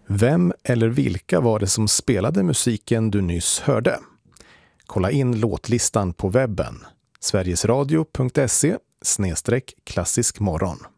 Vem eller vilka var det som spelade musiken du nyss hörde? Kolla in låtlistan på webben sverigesradio.se/klassiskmorgon.